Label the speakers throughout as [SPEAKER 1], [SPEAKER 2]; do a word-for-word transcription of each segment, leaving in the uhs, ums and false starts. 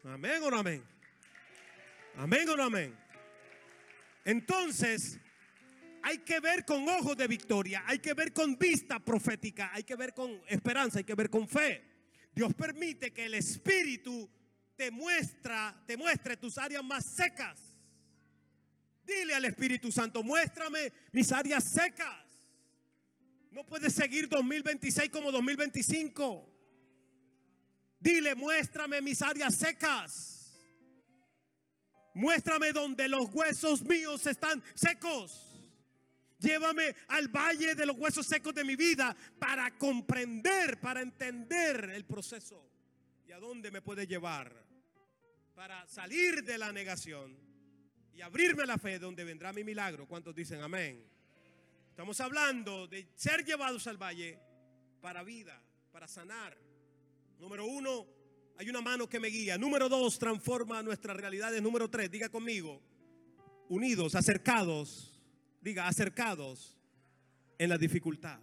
[SPEAKER 1] Amén o no amén. Amén o no amén. Entonces, hay que ver con ojos de victoria, hay que ver con vista profética, hay que ver con esperanza, hay que ver con fe. Dios permite que el Espíritu te muestra, te muestre tus áreas más secas. Dile al Espíritu Santo, muéstrame mis áreas secas. No puedes seguir dos mil veintiséis como dos mil veinticinco. Dile, muéstrame mis áreas secas. Muéstrame donde los huesos míos están secos. Llévame al valle de los huesos secos de mi vida para comprender, para entender el proceso y a dónde me puede llevar, para salir de la negación y abrirme a la fe, donde vendrá mi milagro. ¿Cuántos dicen amén? Estamos hablando de ser llevados al valle para vida, para sanar. Número uno, hay una mano que me guía. Número dos, transforma nuestras realidades. Número tres, diga conmigo, unidos, acercados. Diga, acercados en la dificultad.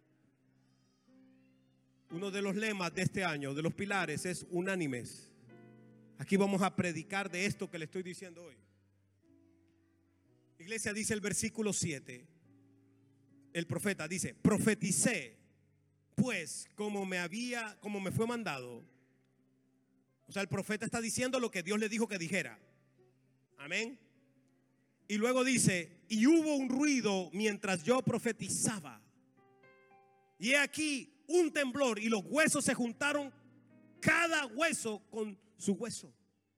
[SPEAKER 1] Uno de los lemas de este año, de los pilares, es unánimes. Aquí vamos a predicar de esto que le estoy diciendo hoy. Iglesia, dice el versículo siete. El profeta dice, profeticé pues como me había, como me fue mandado. O sea, el profeta está diciendo lo que Dios le dijo que dijera. Amén. Y luego dice, y hubo un ruido mientras yo profetizaba. Y he aquí un temblor y los huesos se juntaron, cada hueso con su hueso.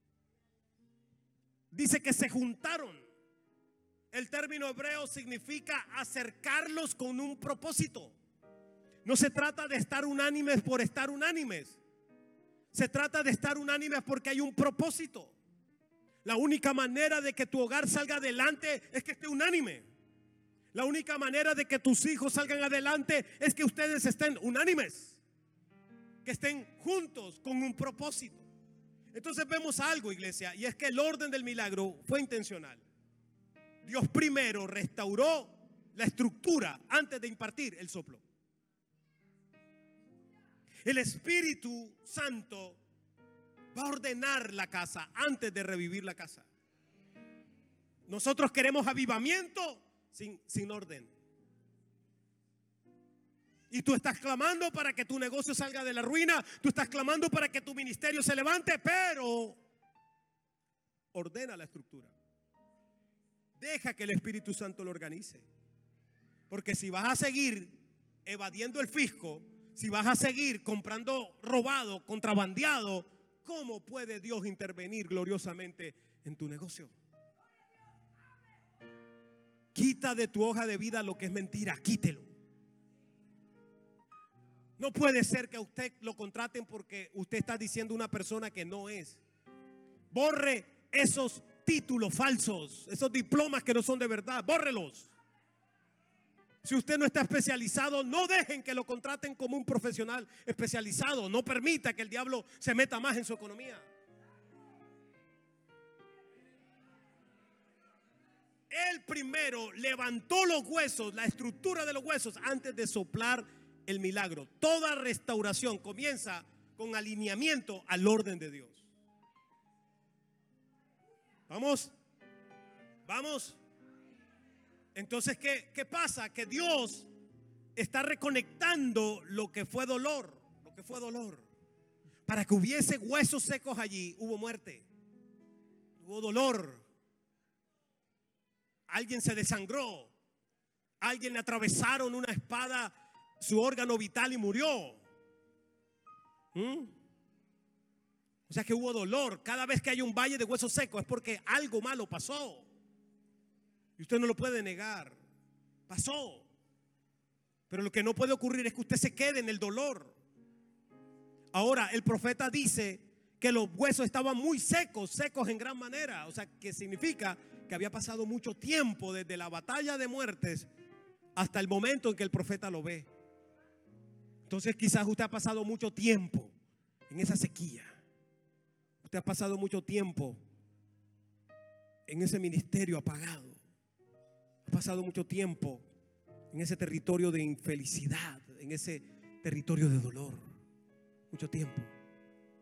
[SPEAKER 1] Dice que se juntaron. El término hebreo significa acercarlos con un propósito. No se trata de estar unánimes por estar unánimes. Se trata de estar unánimes porque hay un propósito. La única manera de que tu hogar salga adelante es que esté unánime. La única manera de que tus hijos salgan adelante es que ustedes estén unánimes, que estén juntos con un propósito. Entonces vemos algo, iglesia, y es que el orden del milagro fue intencional. Dios primero restauró la estructura antes de impartir el soplo. El Espíritu Santo va a ordenar la casa antes de revivir la casa. Nosotros queremos avivamiento sin, sin orden. Y tú estás clamando para que tu negocio salga de la ruina. Tú estás clamando para que tu ministerio se levante, pero ordena la estructura. Deja que el Espíritu Santo lo organice. Porque si vas a seguir evadiendo el fisco, si vas a seguir comprando robado, contrabandeado, ¿cómo puede Dios intervenir gloriosamente en tu negocio? Quita de tu hoja de vida lo que es mentira, quítelo. No puede ser que a usted lo contraten porque usted está diciendo una persona que no es. Borre esos títulos falsos, esos diplomas que no son de verdad, bórrelos. Si usted no está especializado, no dejen que lo contraten como un profesional especializado. No permita que el diablo se meta más en su economía. Él primero levantó los huesos, la estructura de los huesos, antes de soplar el milagro. Toda restauración comienza con alineamiento al orden de Dios. Vamos, vamos. Entonces, ¿qué, qué pasa? Que Dios está reconectando lo que fue dolor, lo que fue dolor. Para que hubiese huesos secos allí, hubo muerte, hubo dolor. Alguien se desangró, alguien le atravesaron una espada su órgano vital y murió. ¿Mm? O sea que hubo dolor. Cada vez que hay un valle de huesos secos es porque algo malo pasó. Y usted no lo puede negar. Pasó. Pero lo que no puede ocurrir es que usted se quede en el dolor. Ahora el profeta dice que los huesos estaban muy secos, secos en gran manera. O sea que significa que había pasado mucho tiempo desde la batalla de muertes hasta el momento en que el profeta lo ve. Entonces quizás usted ha pasado mucho tiempo en esa sequía. Usted ha pasado mucho tiempo en ese ministerio apagado. Ha pasado mucho tiempo en ese territorio de infelicidad, en ese territorio de dolor. Mucho tiempo.